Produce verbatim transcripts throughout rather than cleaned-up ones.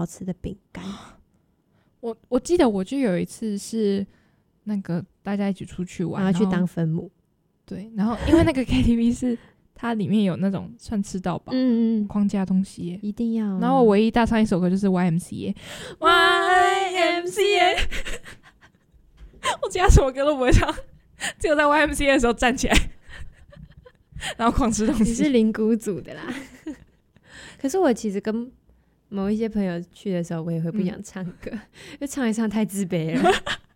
吃的饼干。 我我记得我就有一次是那个大家一起出去玩， 然后去当分母。 对，然后因为那个 K T V 是它里面有那种算吃到饱， 嗯嗯， 框架东西耶， 一定要、啊。 然后我唯一大唱一首歌就是 Y M C A，Y M C A， 我其他什么歌都不会唱，只有在 Y M C A 的时候站起来，然后狂吃东西。 你是灵骨组的啦。可是我其实跟某一些朋友去的时候，我也会不想唱歌，嗯、因为唱一唱太自卑了。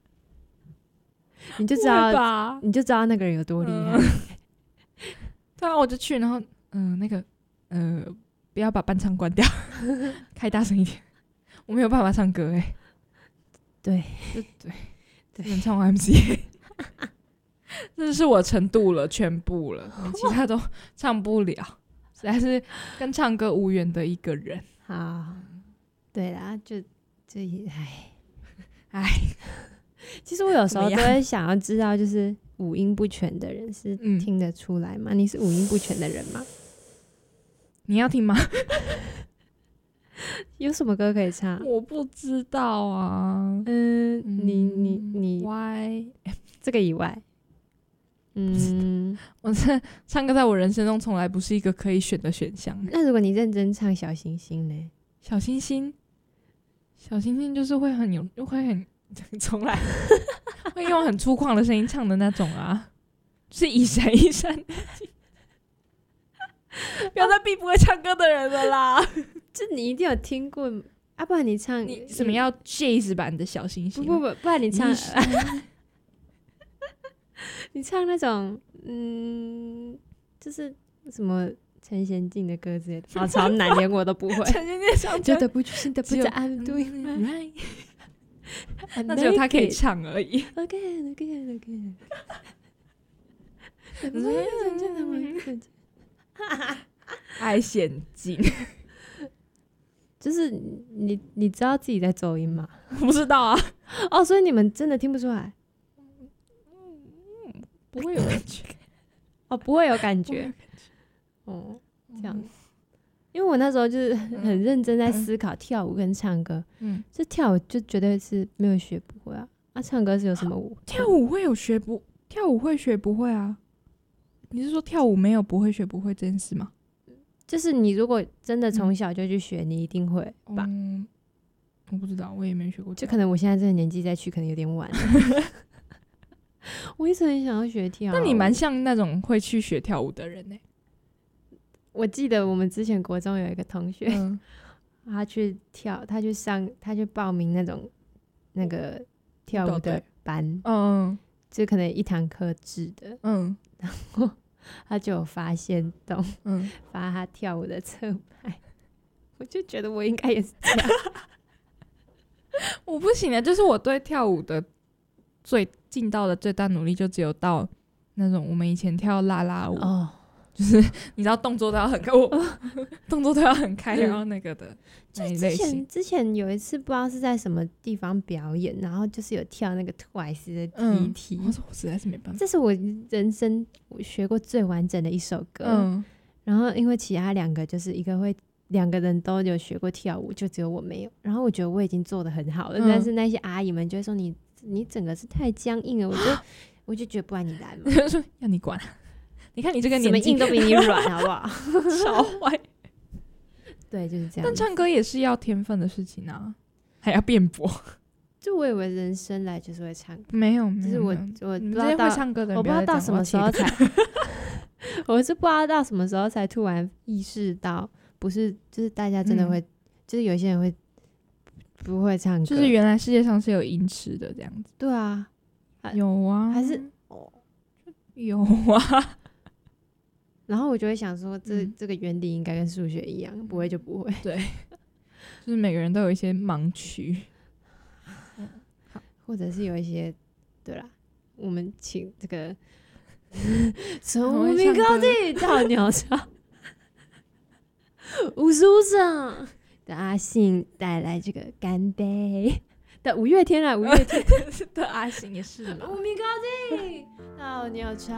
你就知道，你就知道那个人有多厉害。嗯、 对啊，我就去，然后嗯、呃，那个呃，不要把伴唱关掉，开大声一点。我没有办法唱歌哎、欸。 对对对，只能唱 Y M C A。这是我程度了，全部了，其他都唱不了，实在是跟唱歌无缘的一个人。 好，对啦，就这唉唉。其实我有时候都会想要知道，就是五音不全的人是听得出来吗？嗯、你是五音不全的人吗？ 你要听吗？ 有什么歌可以唱？ 我不知道啊。 嗯，你你你 ，Y 这个以外，嗯， 我这唱歌在我人生中从来不是一个可以选的选项。 那如果你认真唱小星星呢？ 小星星，小星星就是会很有，会很。从来会用很粗犷的声音唱的那种啊，是一闪一闪的。不要再逼不会唱歌的人了啦！ 这你一定有听过啊，不然你唱你什么要 jazz 版的小星星？ 不不不，不然你唱，你唱那种嗯，就是什么陈贤进的歌之类的，好超难，连我都不会。 陈贤进唱觉得不心的不在安对吗？ 那只有他可以唱而已。 Again, again, again. 爱陷阱， 就是你你知道自己在走音吗？ 我不知道啊。 哦，所以你们真的听不出来？ 嗯，不会有感觉。 哦，不会有感觉。哦，这样。因为我那时候就是很认真在思考跳舞跟唱歌，嗯，这跳舞就绝对是没有学不会啊，啊，唱歌是有什么舞？ 跳舞会有学不？跳舞会学不会啊？你是说跳舞没有不会学不会这件事吗？ 就是你如果真的从小就去学，嗯、你一定会吧？ 嗯，我不知道，我也没学过。 就可能我现在这个年纪再去，可能有点晚。我一直很想要学跳舞， 那你蛮像那种会去学跳舞的人呢、欸。 我记得我们之前国中有一个同学，嗯、他去跳，他去上，他去报名那种那个跳舞的班，嗯，就可能一堂课制的，嗯，然后他就有发现动，嗯，发他跳舞的侧拍，我就觉得我应该也是这样， 我不行的，就是我对跳舞的最尽到的最大努力，就只有到那种我们以前跳啦啦舞。哦，就是你知道动作都要很开，我动作都要很开，然后那个的那一类型。 之前之前有一次不知道是在什么地方表演，然后就是有跳那个 Twice 的 T T， 嗯、我说我实在是没办法， 这是我人生我学过最完整的一首歌。嗯，然后因为其他两个就是一个会两个人都有学过跳舞，就只有我没有。然后我觉得我已经做得很好了，嗯、但是那些阿姨们就会说你你整个是太僵硬了，我就我就觉得不然你来嘛， 就说要你管。你看你这个年纪什么硬都比你软，好不好？ 超坏。 对，就是这样。 但唱歌也是要天分的事情啊，还要辩驳。 就我以为人生来就是会唱歌， 没有， 就是我我不知道会唱歌的人， 我不知道到什么时候才，我是不知道到什么时候才突然意识到，不是，就是大家真的会，嗯、就是有些人会不会唱歌， 就是原来世界上是有音痴的这样子。 对啊， 有啊， 还是有啊。 然后我就会想说这，这、嗯、这个原理应该跟数学一样，不会就不会。 对，就是每个人都有一些盲区， 或者是有一些，对啦，我们请这个从无名高地到鸟巢五十五场的阿信带来这个干杯的五月天啊，五月天的阿信也是嘛， 无名高地到鸟巢。